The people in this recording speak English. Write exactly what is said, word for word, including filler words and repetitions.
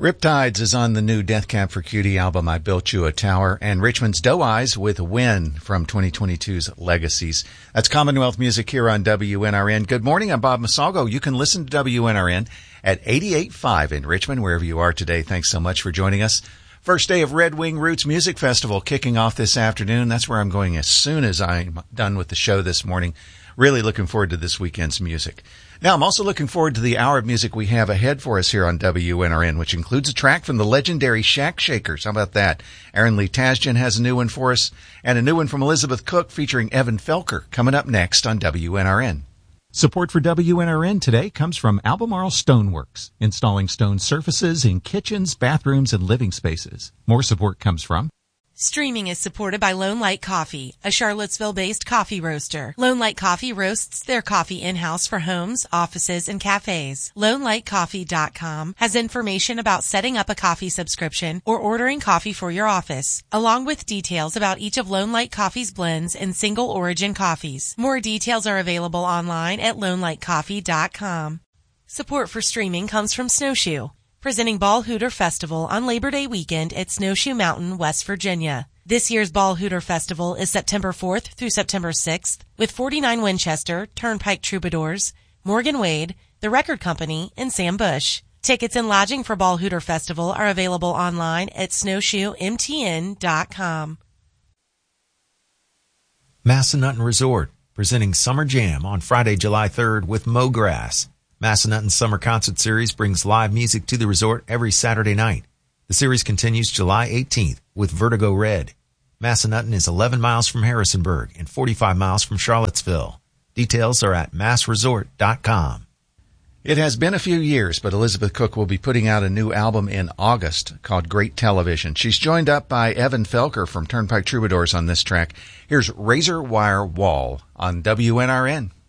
Riptides is on the new Death Cab for Cutie album, I Built You a Tower, and Richmond's Doe Eyes with Win from twenty twenty-two's Legacies. That's Commonwealth Music here on W N R N. Good morning, I'm Bob Masalgo. You can listen to W N R N at eighty-eight point five in Richmond, wherever you are today. Thanks so much for joining us. First day of Red Wing Roots Music Festival kicking off this afternoon. That's where I'm going as soon as I'm done with the show this morning. Really looking forward to this weekend's music. Now, I'm also looking forward to the hour of music we have ahead for us here on W N R N, which includes a track from the legendary Shack Shakers. How about that? Aaron Lee Tasjan has a new one for us, and a new one from Elizabeth Cook featuring Evan Felker coming up next on W N R N. Support for W N R N today comes from Albemarle Stoneworks, installing stone surfaces in kitchens, bathrooms, and living spaces. More support comes from Streaming is supported by Lone Light Coffee, a Charlottesville-based coffee roaster. Lone Light Coffee roasts their coffee in-house for homes, offices, and cafes. Lone Light Coffee dot com has information about setting up a coffee subscription or ordering coffee for your office, along with details about each of Lone Light Coffee's blends and single origin coffees. More details are available online at Lone Light Coffee dot com. Support for streaming comes from Snowshoe, presenting Ball Hooter Festival on Labor Day weekend at Snowshoe Mountain, West Virginia. This year's Ball Hooter Festival is September fourth through September sixth with forty-nine Winchester, Turnpike Troubadours, Morgan Wade, The Record Company, and Sam Bush. Tickets and lodging for Ball Hooter Festival are available online at snowshoe m t n dot com. Massanutten Resort, presenting Summer Jam on Friday, July third with Mo Grass. Massanutten's Summer Concert Series brings live music to the resort every Saturday night. The series continues July eighteenth with Vertigo Red. Massanutten is eleven miles from Harrisonburg and forty-five miles from Charlottesville. Details are at mass resort dot com. It has been a few years, but Elizabeth Cook will be putting out a new album in August called Great Television. She's joined up by Evan Felker from Turnpike Troubadours on this track. Here's Razor Wire Wall on W N R N.